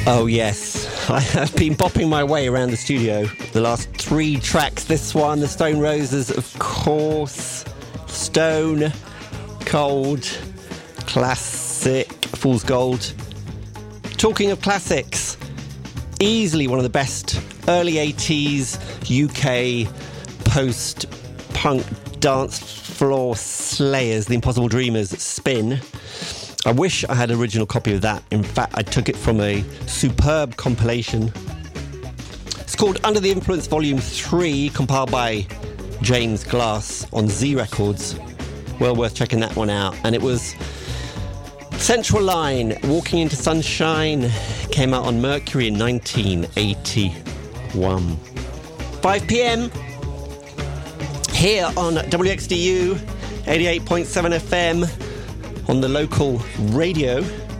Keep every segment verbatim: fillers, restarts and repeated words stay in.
Oh yes, I have been bopping my way around the studio. The last three tracks, this one, the Stone Roses, of course, Stone, Cold, classic, Fool's Gold. Talking of classics, easily one of the best early eighties U K post-punk dance floor slayers, The Impossible Dreamers, Spin. I wish I had an original copy of that. In fact, I took it from a superb compilation. It's called Under the Influence Volume three, compiled by James Glass on Z Records. Well worth checking that one out. And it was Central Line, Walking into Sunshine, came out on Mercury in nineteen eighty-one. five p.m. here on W X D U, eighty-eight point seven F M. On the local radio.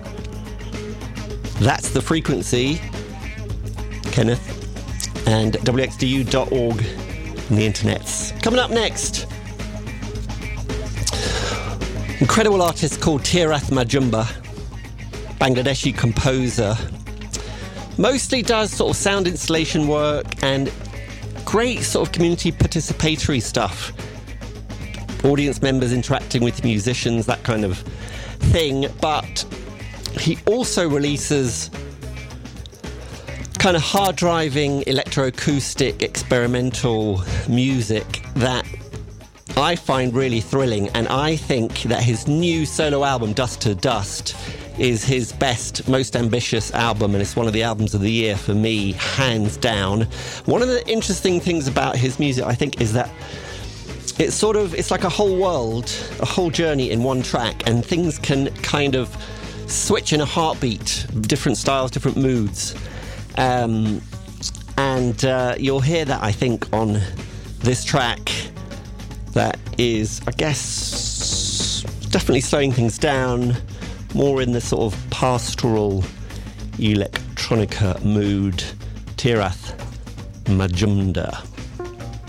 That's the frequency, Kenneth, and W X D U dot org on the internets. Coming up next, incredible artist called Tirath Majumdar, Bangladeshi composer, mostly does sort of sound installation work and great sort of community participatory stuff. Audience members interacting with musicians, that kind of thing. But he also releases kind of hard driving electroacoustic experimental music that I find really thrilling, and I think that his new solo album, Dust to Dust, is his best, most ambitious album, and it's one of the albums of the year for me, hands down. One of the interesting things about his music, I think, is that It's sort of, it's like a whole world, a whole journey in one track, and things can kind of switch in a heartbeat, different styles, different moods. Um, and uh, you'll hear that, I think, on this track that is, I guess, definitely slowing things down, more in the sort of pastoral electronica mood. Tirath Majumdar.